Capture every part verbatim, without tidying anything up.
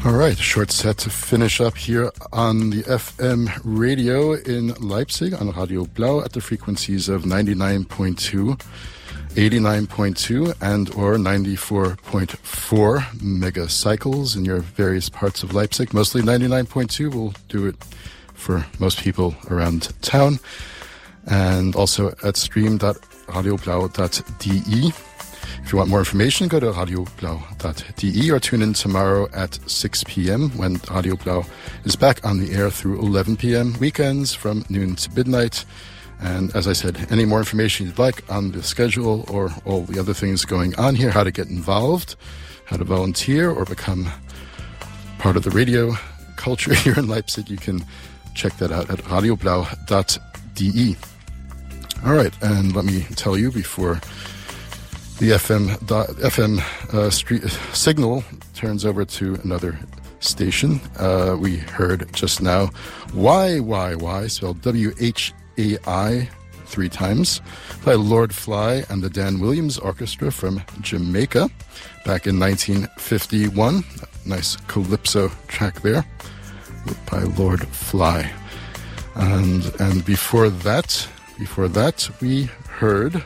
All right, short set to finish up here on the F M radio in Leipzig on Radio Blau at the frequencies of ninety-nine point two, eighty-nine point two, and or ninety-four point four megacycles in your various parts of Leipzig. Mostly ninety-nine point two will do it for most people around town. And also at stream dot radio blau dot d e. If you want more information, go to radio blau dot d e or tune in tomorrow at six p.m. when Radio Blau is back on the air through eleven p.m. weekends from noon to midnight. And as I said, any more information you'd like on the schedule or all the other things going on here, how to get involved, how to volunteer or become part of the radio culture here in Leipzig, you can check that out at radio blau dot d e. All right, and let me tell you before the F M F M uh, street signal turns over to another station. Uh, we heard just now Why, Why, Why, spelled W H A I three times, by Lord Fly and the Dan Williams Orchestra from Jamaica back in nineteen fifty-one. Nice calypso track there by Lord Fly. And and before that, before that, we heard...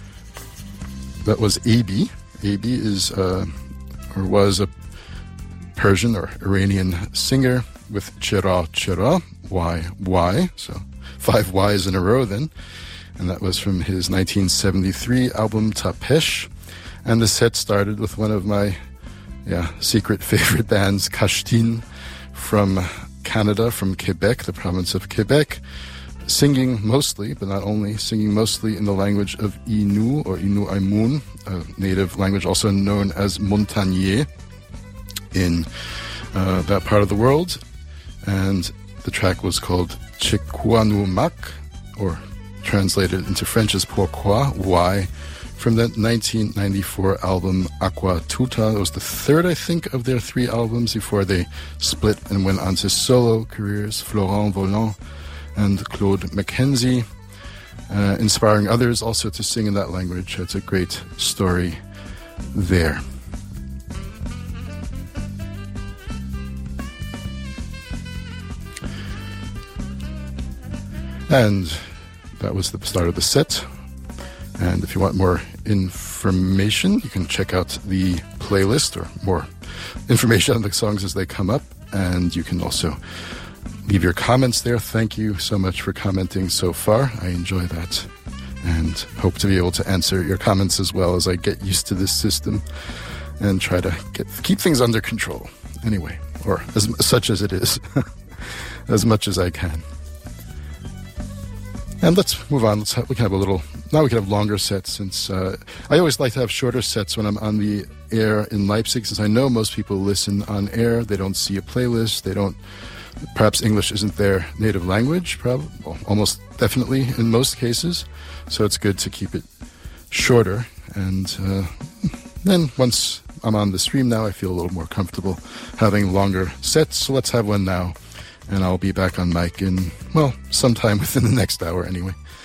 That was Abi. Abi is, uh, or was a Persian or Iranian singer with Chera Chera, Why, Why. So five Y's in a row then. And that was from his nineteen seventy-three album Tapesh. And the set started with one of my yeah, secret favorite bands, Kashtin, from Canada, from Quebec, the province of Quebec. Singing mostly, but not only, singing mostly in the language of Innu or Innu Aimun, a native language also known as Montagnais in uh, that part of the world. And the track was called Chikwanumak, or translated into French as Pourquoi, Why, from the nineteen ninety-four album Aqua Tuta. It was the third, I think, of their three albums before they split and went on to solo careers, Florent Volant and Claude Mackenzie, uh, inspiring others also to sing in that language. It's a great story there. And that was the start of the set. And if you want more information, you can check out the playlist or more information on the songs as they come up. And you can also leave your comments there. Thank you so much for commenting so far. I enjoy that and hope to be able to answer your comments as well as I get used to this system and try to get keep things under control. Anyway, or as such as it is, as much as I can. And let's move on. Let's have, we can have a little, now we can have longer sets since uh, I always like to have shorter sets when I'm on the air in Leipzig, since I know most people listen on air. They don't see a playlist. They don't, perhaps English isn't their native language, probably, well, almost definitely in most cases. So it's good to keep it shorter. And uh, then once I'm on the stream now, I feel a little more comfortable having longer sets. So let's have one now. And I'll be back on mic in, well, sometime within the next hour anyway.